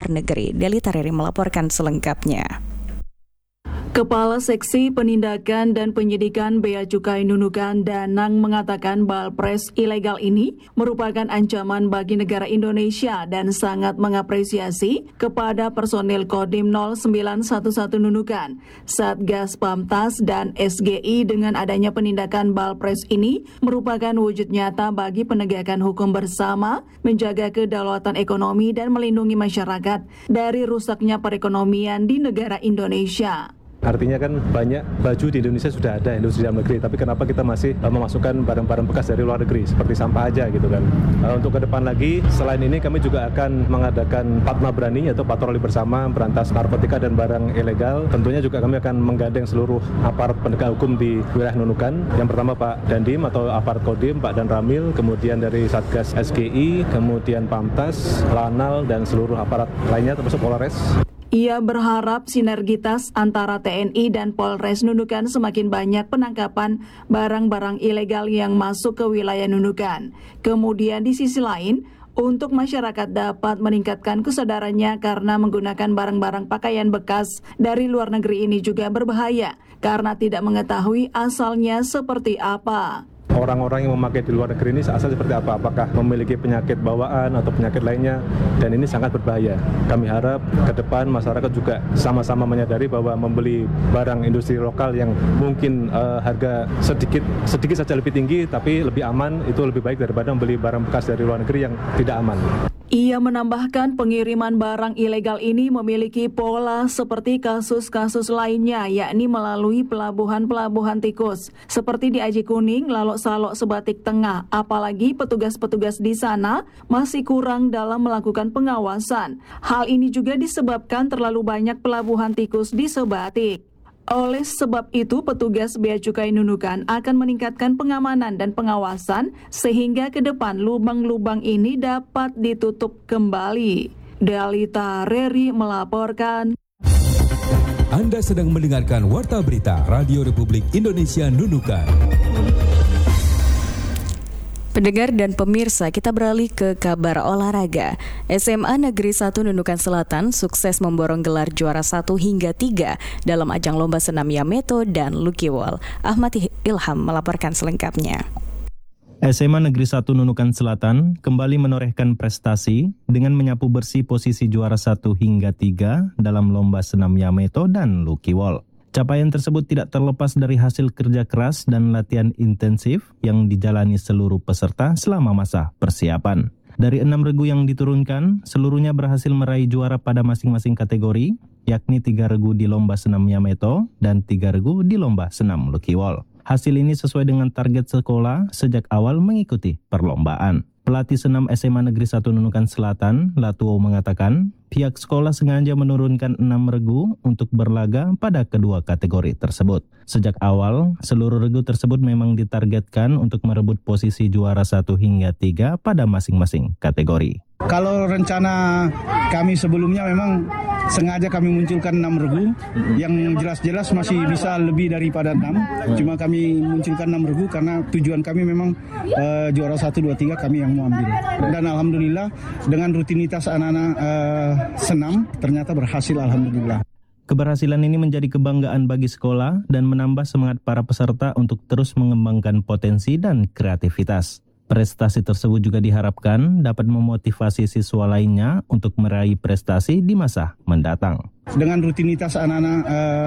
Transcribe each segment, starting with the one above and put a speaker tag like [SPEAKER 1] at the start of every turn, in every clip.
[SPEAKER 1] luar negeri. Deli Tareri melaporkan selengkapnya.
[SPEAKER 2] Kepala Seksi Penindakan dan Penyidikan Bea Cukai Nunukan Danang mengatakan balpres ilegal ini merupakan ancaman bagi negara Indonesia dan sangat mengapresiasi kepada personil Kodim 0911 Nunukan, Satgas Pamtas dan SGI dengan adanya penindakan balpres ini merupakan wujud nyata bagi penegakan hukum bersama, menjaga kedaulatan ekonomi dan melindungi masyarakat dari rusaknya perekonomian di negara Indonesia.
[SPEAKER 3] Artinya kan banyak baju di Indonesia sudah ada industri dalam negeri, tapi kenapa kita masih memasukkan barang-barang bekas dari luar negeri seperti sampah aja gitu kan. Untuk ke depan lagi, selain ini kami juga akan mengadakan Patma Berani atau patroli bersama berantas narkotika dan barang ilegal. Tentunya juga kami akan menggandeng seluruh aparat penegak hukum di wilayah Nunukan. Yang pertama Pak Dandim atau aparat Kodim, Pak Dan Ramil, kemudian dari Satgas SGI, kemudian Pamtas, Lanal dan seluruh aparat lainnya termasuk Polres.
[SPEAKER 2] Ia berharap sinergitas antara TNI dan Polres Nunukan semakin banyak penangkapan barang-barang ilegal yang masuk ke wilayah Nunukan. Kemudian di sisi lain, untuk masyarakat dapat meningkatkan kesadarannya karena menggunakan barang-barang pakaian bekas dari luar negeri ini juga berbahaya karena tidak mengetahui asalnya seperti apa.
[SPEAKER 3] Orang-orang yang memakai di luar negeri ini asal seperti apa? Apakah memiliki penyakit bawaan atau penyakit lainnya? Dan ini sangat berbahaya. Kami harap ke depan masyarakat juga sama-sama menyadari bahwa membeli barang industri lokal yang mungkin harga sedikit saja lebih tinggi tapi lebih aman, itu lebih baik daripada membeli barang bekas dari luar negeri yang tidak aman.
[SPEAKER 2] Ia menambahkan pengiriman barang ilegal ini memiliki pola seperti kasus-kasus lainnya, yakni melalui pelabuhan-pelabuhan tikus, seperti di Aji Kuning, Lalok Salok, Sebatik Tengah. Apalagi petugas-petugas di sana masih kurang dalam melakukan pengawasan. Hal ini juga disebabkan terlalu banyak pelabuhan tikus di Sebatik. Oleh sebab itu, petugas Bea Cukai Nunukan akan meningkatkan pengamanan dan pengawasan sehingga ke depan lubang-lubang ini dapat ditutup kembali. Deli Tareri melaporkan.
[SPEAKER 4] Anda sedang mendengarkan Warta Berita Radio Republik Indonesia Nunukan.
[SPEAKER 1] Pendengar dan pemirsa, kita beralih ke kabar olahraga. SMA Negeri 1 Nunukan Selatan sukses memborong gelar juara 1 hingga 3 dalam ajang lomba senam Yameto dan Lucky Wall. Ahmad Ilham melaporkan selengkapnya.
[SPEAKER 5] SMA Negeri 1 Nunukan Selatan kembali menorehkan prestasi dengan menyapu bersih posisi juara 1 hingga 3 dalam lomba senam Yameto dan Lucky Wall. Capaian tersebut tidak terlepas dari hasil kerja keras dan latihan intensif yang dijalani seluruh peserta selama masa persiapan. Dari 6 regu yang diturunkan, seluruhnya berhasil meraih juara pada masing-masing kategori, yakni 3 regu di lomba senam Yameto dan 3 regu di lomba senam Lucky Wall. Hasil ini sesuai dengan target sekolah sejak awal mengikuti perlombaan. Pelatih senam SMA Negeri 1 Nunukan Selatan, Latuo, mengatakan pihak sekolah sengaja menurunkan 6 regu untuk berlaga pada kedua kategori tersebut. Sejak awal, seluruh regu tersebut memang ditargetkan untuk merebut posisi juara 1 hingga 3 pada masing-masing kategori.
[SPEAKER 6] Kalau rencana kami sebelumnya memang sengaja kami munculkan 6 regu yang jelas-jelas masih bisa lebih daripada 6. Cuma kami munculkan 6 regu karena tujuan kami memang juara 1, 2, 3 kami yang mau ambil. Dan alhamdulillah dengan rutinitas anak-anak senam ternyata berhasil, alhamdulillah.
[SPEAKER 5] Keberhasilan ini menjadi kebanggaan bagi sekolah dan menambah semangat para peserta untuk terus mengembangkan potensi dan kreativitas. Prestasi tersebut juga diharapkan dapat memotivasi siswa lainnya untuk meraih prestasi di masa mendatang.
[SPEAKER 6] Dengan rutinitas anak-anak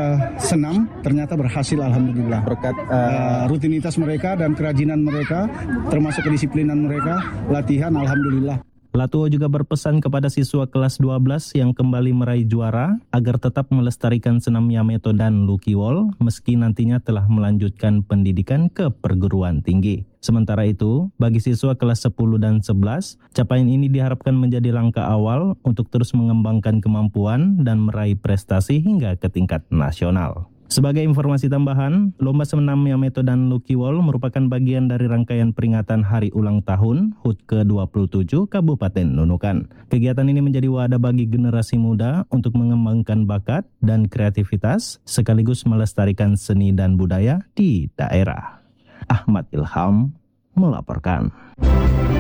[SPEAKER 6] senam ternyata berhasil, alhamdulillah. Berkat rutinitas mereka dan kerajinan mereka, termasuk kedisiplinan mereka, latihan, alhamdulillah.
[SPEAKER 5] Latuo juga berpesan kepada siswa kelas 12 yang kembali meraih juara agar tetap melestarikan senam Yameto dan Lucky Wall meski nantinya telah melanjutkan pendidikan ke perguruan tinggi. Sementara itu, bagi siswa kelas 10 dan 11, capaian ini diharapkan menjadi langkah awal untuk terus mengembangkan kemampuan dan meraih prestasi hingga ke tingkat nasional. Sebagai informasi tambahan, lomba senam Yameto dan Lucky Wall merupakan bagian dari rangkaian peringatan Hari Ulang Tahun HUT ke-27 Kabupaten Nunukan. Kegiatan ini menjadi wadah bagi generasi muda untuk mengembangkan bakat dan kreativitas sekaligus melestarikan seni dan budaya di daerah. Ahmad Ilham melaporkan.